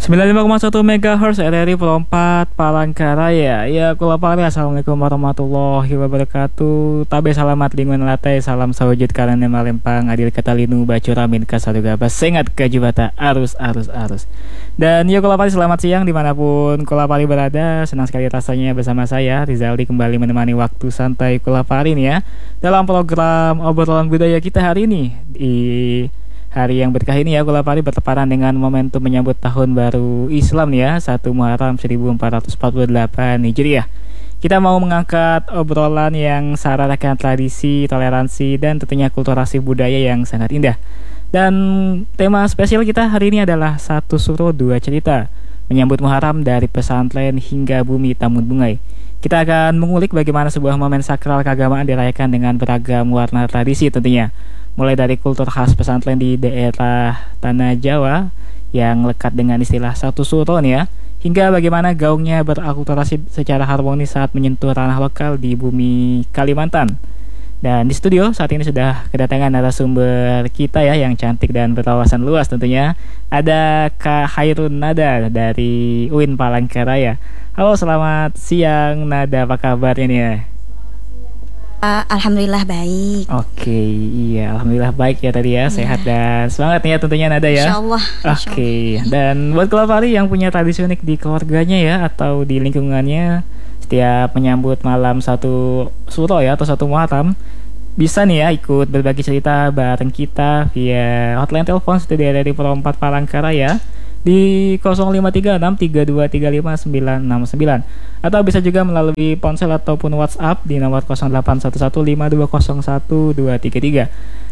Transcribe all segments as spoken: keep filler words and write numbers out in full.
sembilan puluh lima koma satu megahertz R R I Perompat Palangkaraya. Ya, kula pare assalamualaikum warahmatullahi wabarakatuh. Tabe salamat lingun latai salam sawujud karena malempang adil katalinu bacuramin kasaduga basengat kajibata arus arus arus. Dan ya kula pare selamat siang dimanapun kula pare berada. Senang sekali rasanya bersama saya Rizaldi kembali menemani waktu santai kula pare nih ya dalam program obrolan budaya kita hari ini di hari yang berkah ini ya. Kula pare bertepatan dengan momentum menyambut tahun baru Islam nih ya, satu Muharram seribu empat ratus empat puluh delapan Hijriah. Kita mau mengangkat obrolan yang syarat akan tradisi, toleransi, dan tentunya kulturasi budaya yang sangat indah. Dan tema spesial kita hari ini adalah satu suro dua cerita, menyambut Muharram dari pesantren hingga bumi Tamun Bungai. Kita akan mengulik bagaimana sebuah momen sakral keagamaan dirayakan dengan beragam warna tradisi tentunya. Mulai dari kultur khas pesantren di daerah Tanah Jawa yang lekat dengan istilah satu suro nih ya, hingga bagaimana gaungnya berakulturasi secara harmonis saat menyentuh ranah lokal di bumi Kalimantan. Dan di studio saat ini sudah kedatangan narasumber kita ya yang cantik dan berwawasan luas tentunya. Ada Kak Hairun Nada dari U I N Palangkaraya. Halo, selamat siang Nada, apa kabarnya nih ya? Alhamdulillah baik. Oke, iya, alhamdulillah baik ya tadi ya, sehat dan semangat nih ya tentunya Nada ya. Insyaallah. Oke, dan buat kula pare yang punya tradisi unik di keluarganya ya atau di lingkungannya setiap menyambut malam satu suro ya atau satu Muharram, bisa nih ya ikut berbagi cerita bareng kita via hotline telepon studio dari Perompat Palangkaraya di nol lima tiga enam tiga dua tiga lima sembilan enam sembilan, atau bisa juga melalui ponsel ataupun WhatsApp di nomor nol delapan satu satu lima dua nol satu dua tiga tiga.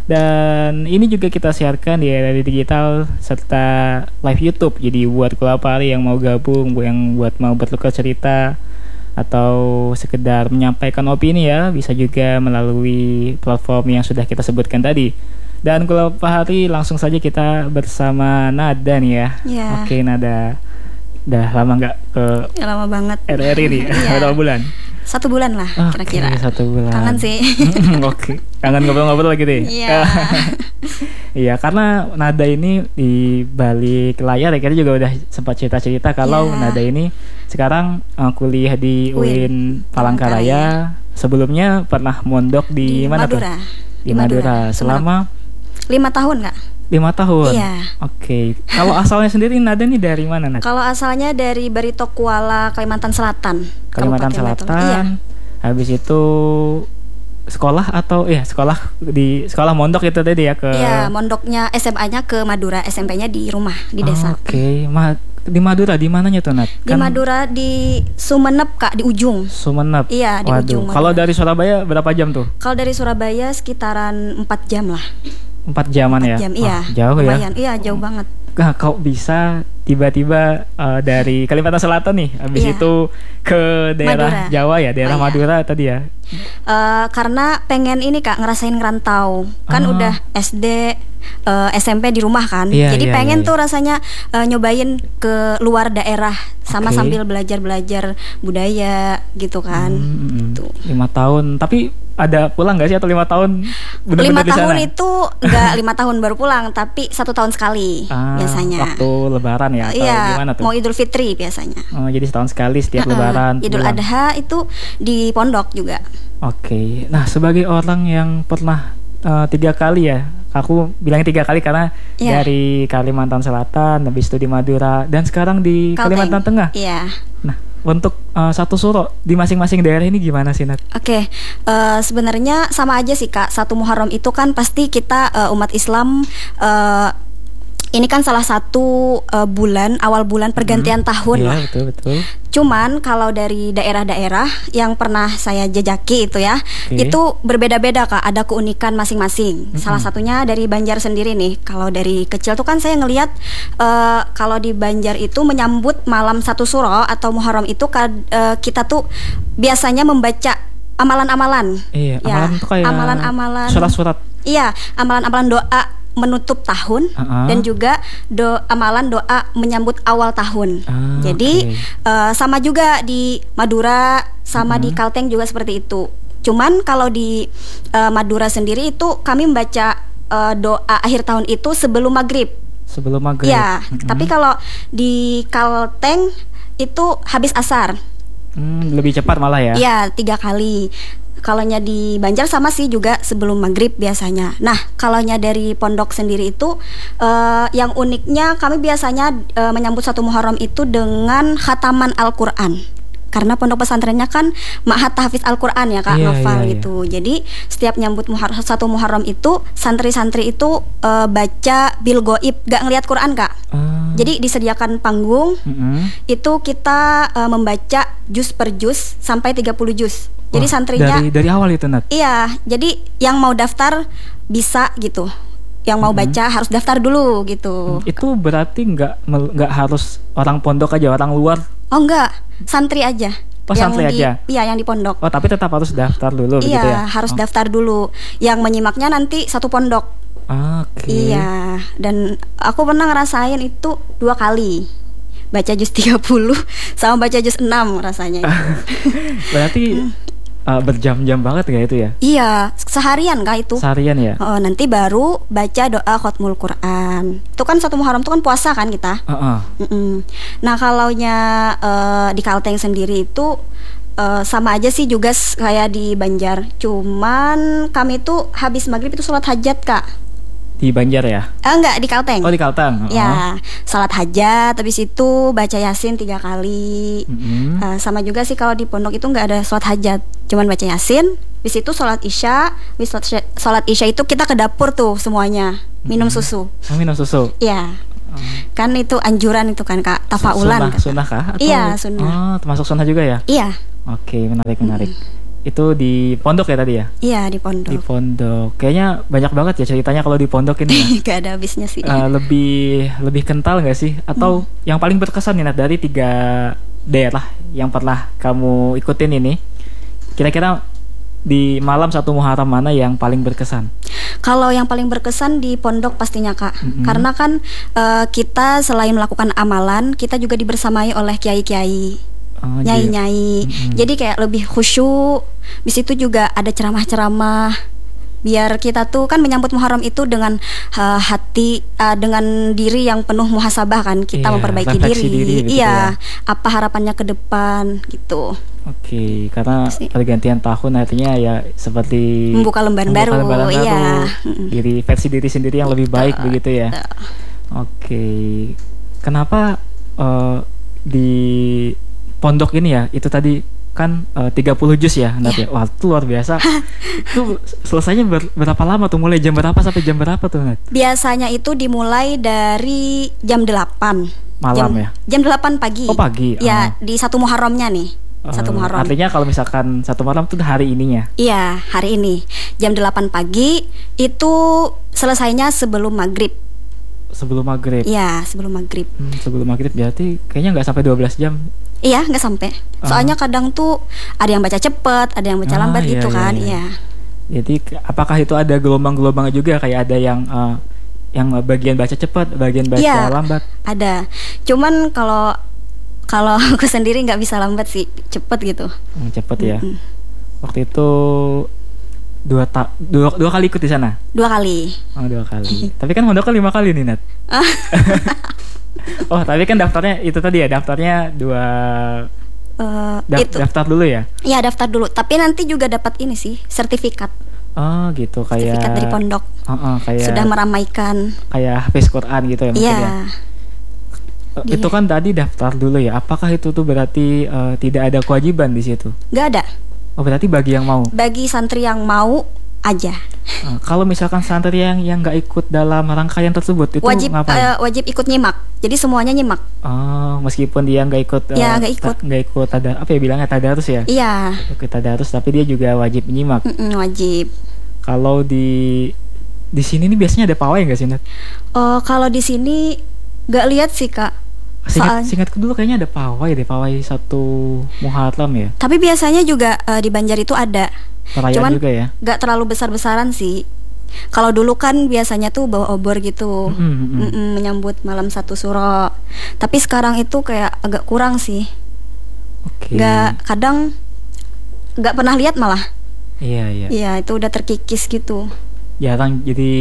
Dan ini juga kita siarkan di R R I Digital serta live YouTube. Jadi buat kula pare yang mau gabung, yang buat mau bertukar cerita atau sekedar menyampaikan opini ya, bisa juga melalui platform yang sudah kita sebutkan tadi. Dan kalau Pak Hari langsung saja kita bersama Nada nih ya. Ya. Oke Nada, udah lama nggak ke Ya, lama banget. R R I nih? Ya. Berapa bulan? Satu bulan lah kira-kira. Oke, satu bulan. Kangen sih. Oke, kangen ngobrol-ngobrol gitu ya? Iya. Iya, karena Nada ini di balik layar ya kita juga udah sempat cerita-cerita kalau Ya. Nada ini sekarang uh, kuliah di U I N Palangkaraya. Sebelumnya pernah mondok di, Di mana Madura. tuh? Di Madura. Madura. Selama Lima tahun nggak? lima tahun. Iya. Oke. Kalau asalnya sendiri Nada nih dari mana, Nada? Kalau asalnya dari Barito Kuala, Kalimantan Selatan. Kalimantan Kabupaten Selatan. Batu. Iya. Habis itu sekolah atau ya sekolah di sekolah mondok itu tadi ya ke. Iya, mondoknya S M A-nya ke Madura, S M P-nya di rumah di Oh, desa. Oke, okay. Ma- di Madura di mananya tuh, Nat? Di Kan Madura di Sumenep Kak, di ujung. Sumenep. Iya, di Waduh. ujung Madura. Kalau dari Surabaya berapa jam tuh? Kalau dari Surabaya sekitaran empat jam lah. Empat jaman ya? Jam, iya. Wah, jauh lumayan. ya? Iya, jauh banget. Nah, kok bisa tiba-tiba uh, dari Kalimantan Selatan nih, habis Iya. itu ke daerah Madura. Jawa ya, daerah Oh, iya. Madura tadi ya? Uh, karena pengen ini Kak ngerasain ngerantau kan Oh. udah S D uh, S M P di rumah kan, Iya, jadi iya, pengen iya. tuh rasanya uh, nyobain ke luar daerah sama Oke. sambil belajar-belajar budaya gitu kan. Hmm, Tuh. lima tahun, tapi ada pulang nggak sih atau lima tahun bener-bener Lima di tahun sana? itu nggak lima tahun baru pulang, tapi satu tahun sekali Ah, biasanya. waktu Lebaran ya atau Iya, gimana tuh? mau Idul Fitri biasanya. Oh, jadi setahun sekali setiap Uh-uh. Lebaran. Idul pulang. Adha itu di pondok juga. Oke, nah sebagai orang yang pernah uh, tiga kali ya, aku bilang tiga kali karena Iya. dari Kalimantan Selatan, habis itu di Madura, dan sekarang di Kalteng. Kalimantan Tengah. Iya. Nah, untuk uh, satu suro di masing-masing daerah ini gimana sih, Nat? Oke, eh, sebenarnya sama aja sih Kak. Satu Muharram itu kan pasti kita eh, umat Islam eh, ini kan salah satu eh, bulan awal bulan pergantian tahun Iya, lah. betul betul. Cuman kalau dari daerah-daerah yang pernah saya jejaki itu ya, Oke. itu berbeda-beda Kak. Ada keunikan masing-masing. Mm-mm. Salah satunya dari Banjar sendiri nih. Kalau dari kecil tuh kan saya ngelihat eh, kalau di Banjar itu menyambut malam satu suro atau Muharram itu kad- eh, kita tuh biasanya membaca amalan-amalan. Iya, Ya, amalan tuh kayak amalan-amalan. surat-surat. Iya, amalan-amalan doa menutup tahun Uh-uh. dan juga do amalan doa menyambut awal tahun. Ah, Jadi oke. eh, sama juga di Madura, sama di Mhm. Kalteng juga seperti itu. Cuman kalau di eh, Madura sendiri itu kami membaca eh, doa akhir tahun itu sebelum maghrib. Sebelum maghrib. Ya, Mm-mm. tapi kalau di Kalteng itu habis asar. Hmm, lebih cepat malah ya. Iya, tiga kali. Kalaunya di Banjar sama sih juga sebelum maghrib biasanya. Nah, kalaunya dari pondok sendiri itu eh, yang uniknya kami biasanya eh, menyambut satu Muharram itu dengan khataman Al-Quran. Karena pondok pesantrennya kan ma'had tahfiz Al-Quran ya Kak, Iya, novel iya, iya. gitu. Jadi setiap nyambut muhar- satu Muharram itu santri-santri itu eh, baca bil goib, gak ngelihat Quran Kak. Ah, Jadi disediakan panggung, mm-mm. itu kita eh, membaca juz per juz sampai tiga puluh juz. Jadi Wah, santrinya dari dari awal itu Nat. iya, jadi yang mau daftar bisa gitu. Yang mau Mm-mm. baca harus daftar dulu gitu. Itu berarti nggak mel- nggak harus orang pondok aja, orang luar. Oh enggak, santri aja. Oh, Yang santri di- aja? Iya, yang di pondok. Oh, tapi tetap harus daftar dulu begitu Iya, ya. harus Oh, daftar dulu. Yang menyimaknya nanti satu pondok. Oke. Iya, dan aku pernah ngerasain itu dua kali. Baca juz tiga puluh sama baca juz enam rasanya itu. Berarti uh, berjam-jam banget ya itu ya. Iya, seharian Kak itu. Seharian ya. Oh, nanti baru baca doa khotmul Quran. Itu kan satu Muharram itu kan puasa kan kita. Heeh. Mm-mm. Nah, kalaunya eh, di Kalteng sendiri itu eh, sama aja sih juga s- kayak di Banjar. Cuman kami tuh habis maghrib itu sholat hajat Kak. Di Banjar ya. Eh, enggak di Kalteng. Oh, di Kalteng. Heeh. Ya, salat hajat, habis itu baca yasin tiga kali. Mm-mm. Eh, sama juga sih kalau di pondok itu nggak ada sholat hajat, cuman baca yasin. Habis itu sholat isya, habis sholat isya- sholat isya itu kita ke dapur tuh semuanya minum Mm-mm. susu. Oh, minum susu. Iya, Oh. kan itu anjuran itu kan Kak, tafaulan. Sunnah, kata. sunnah kah? Atau- Iya, sunnah. Oh, termasuk sunnah juga ya. Iya, Oke, menarik menarik. Itu di pondok ya tadi ya? iya di Di pondok. pondok. Kayaknya banyak banget ya ceritanya kalau di pondok ini ya. Gak ada habisnya sih. Eh, lebih lebih kental nggak sih? Atau yang paling berkesan nih Nat, dari tiga daerah yang pernah kamu ikutin ini? Kira-kira di malam satu Muharram mana yang paling berkesan? Kalau yang paling berkesan di pondok pastinya Kak, Mm-mm. karena kan eh, kita selain melakukan amalan, kita juga dibersamai oleh kiai-kiai. Oh, di- Nyai-nyai. Mm-mm. Jadi kayak lebih khusyuk. Di situ juga ada ceramah-ceramah. Biar kita tuh kan menyambut Muharram itu dengan uh, hati uh, dengan diri yang penuh muhasabah kan. Kita Iya, memperbaiki refleksi diri. diri begitu Iya. ya. Apa harapannya ke depan gitu. Oke, karena Sih. pergantian tahun artinya ya seperti Membuka lembaran baru, lembaran iya. baru. Mm-mm. Diri versi diri sendiri yang lebih baik Betul, begitu ya. betul. Oke, kenapa eh, di pondok ini ya itu tadi kan eh, tiga puluh juz ya, Nat Iya. ya? Wah, itu luar biasa. Itu selesainya ber- berapa lama tuh? Mulai jam berapa sampai jam berapa tuh, Nat? Biasanya itu dimulai dari jam delapan Malam jam, ya? Jam delapan pagi. Oh, pagi. Ya, Oh. di satu Muharramnya nih. Satu Eh, Muharram. Artinya kalau misalkan satu malam tuh hari ininya. Iya, hari ini jam delapan pagi itu selesainya sebelum maghrib. Sebelum maghrib. Iya, sebelum maghrib. Hmm, sebelum maghrib berarti kayaknya nggak sampai dua belas jam. Iya, nggak sampai. Soalnya kadang tuh ada yang baca cepet, ada yang baca Ah, lambat iya, gitu iya, kan. iya. Iya. Jadi ke- apakah itu ada gelombang-gelombang juga, kayak ada yang eh, yang bagian baca cepat, bagian baca Iya. lambat? Ada. Cuman kalau kalau aku sendiri nggak bisa lambat sih, cepet gitu. Hmm, cepet ya. Mm-mm. Waktu itu dua, ta- dua dua kali ikut di sana. Dua kali. Oh, dua kali. Tapi kan mondok kan lima kali nih, Nat. Oh, tapi kan daftarnya itu tadi ya, daftarnya dua Eh, daf- itu. daftar dulu ya. Iya, daftar dulu. Tapi nanti juga dapat ini sih, sertifikat. Oh, gitu, kayak Sertifikat dari pondok. Oh, oh, kayak Sudah meramaikan. kayak hafiz Quran gitu ya Iya. maksudnya. Eh, Dia- Itu kan tadi daftar dulu ya. Apakah itu tuh berarti eh, tidak ada kewajiban di situ? Nggak ada. Oh, berarti bagi yang mau. Bagi santri yang mau aja. Eh, kalau misalkan santri yang yang nggak ikut dalam rangkaian tersebut itu Wajib ngapain? eh, wajib ikut nyimak. Jadi semuanya nyimak. Oh, meskipun dia nggak ikut, eh, Ya, nggak ikut. ta- nggak ikut ada apa ya bilangnya tadarus ya? Iya, Ikut tadarus, tapi dia juga wajib menyimak. mm-mm, wajib. Kalau di di sini nih biasanya ada pawai nggak sih, Nat? Oh, kalau di sini nggak lihat sih Kak. Singkat, Soal- singkatku dulu kayaknya ada pawai deh, pawai satu Muharram ya. Tapi biasanya juga eh, di Banjar itu ada. Perayaan Cuman juga ya. nggak terlalu besar-besaran sih. Kalau dulu kan biasanya tuh bawa obor gitu, Mm-mm, mm-mm. Mm-mm, menyambut malam satu suro. Tapi sekarang itu kayak agak kurang sih. Oke. Nggak, kadang nggak pernah lihat malah. Iya, iya. Iya, itu udah terkikis gitu. Jarang, jadi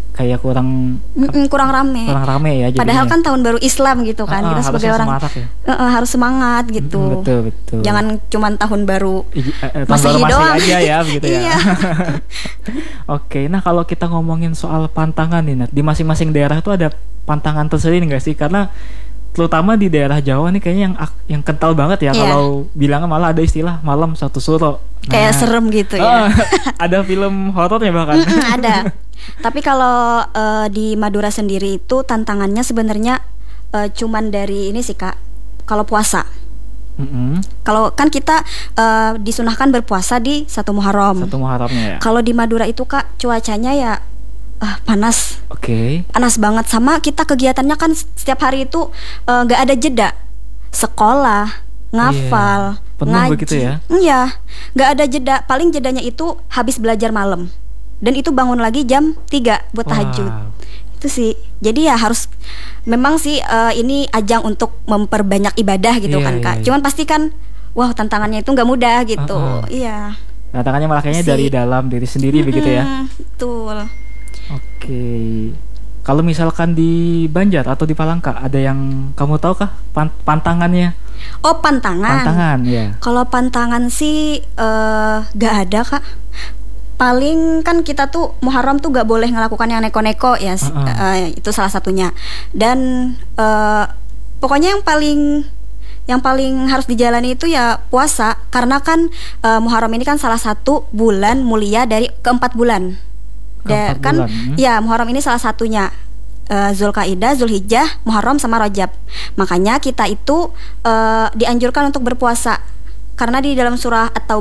kayak kurang Mm-mm, kurang rame. kurang rame ya jadinya. Padahal kan tahun baru Islam gitu kan. Ah, ah, Kita sebagai harusnya orang semangat ya. uh, uh, harus semangat gitu. Mm, betul betul. Jangan cuman tahun baru I- eh, tahun Masehi baru masih doang. aja ya begitu ya. Iya. Oke, nah kalau kita ngomongin soal pantangan nih Nat, di masing-masing daerah itu ada pantangan tersendiri nggak sih? Karena terutama di daerah Jawa nih kayaknya yang ak- yang kental banget ya. Iya. Kalau bilangnya malah ada istilah malam satu suro. Kayak Nah, serem gitu ah, ya. ada film horornya bahkan. Mm-mm, ada. Tapi kalau eh, di Madura sendiri itu tantangannya sebenarnya eh, cuman dari ini sih Kak. Kalau puasa. Mm-mm. Kalau kan kita eh, disunahkan berpuasa di satu Muharram. Satu Muharramnya ya. Kalau di Madura itu Kak cuacanya ya ah, panas. Oke. Panas banget, sama kita kegiatannya kan setiap hari itu eh, nggak ada jeda. Sekolah, ngafal, Iya, penuh ngaji. begitu ya? Iya, nggak ada jeda. Paling jedanya itu habis belajar malam. Dan itu bangun lagi jam tiga buat tahajud. Wow. Itu sih. Jadi ya harus memang sih eh, ini ajang untuk memperbanyak ibadah gitu Iya, kan iya, Kak. iya. Cuman pasti kan wah tantangannya itu nggak mudah gitu. Uh-uh. Iya. Tantangannya malah kayaknya Si- dari dalam diri sendiri begitu ya. Mm, betul. Oke. Kalau misalkan di Banjar atau di Palangka ada yang kamu tahu kah pan- pantangannya? Oh, pantangan. Pantangan ya. Kalau pantangan sih eh, gak ada Kak. Paling kan kita tuh Muharram tuh gak boleh ngelakukan yang neko-neko ya. s- Uh-uh. eh, itu salah satunya. Dan eh, pokoknya yang paling yang paling harus dijalani itu ya puasa, karena kan eh, Muharram ini kan salah satu bulan mulia dari keempat bulan. Da- Keempat kan bulan, hmm. ya Muharram ini salah satunya. eh, Zulkaidah, Zulhijjah, Muharram sama Rajab. Makanya kita itu eh, dianjurkan untuk berpuasa, karena di dalam surah At-Taubah